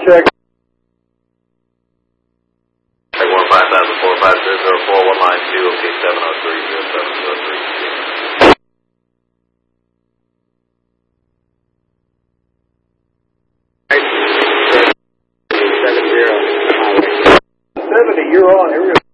check. 1574504, line 2, OK 703 0703. Right. 70, you're on. Here we go.